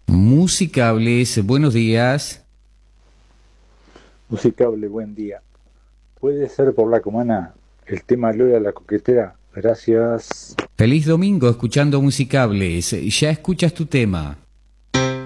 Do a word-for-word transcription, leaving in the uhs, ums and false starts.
Musicables, buenos días. Musicable, buen día. Puede ser por la comana el tema Lola la coquetera. Gracias. Feliz domingo escuchando Musicables. Ya escuchas tu tema.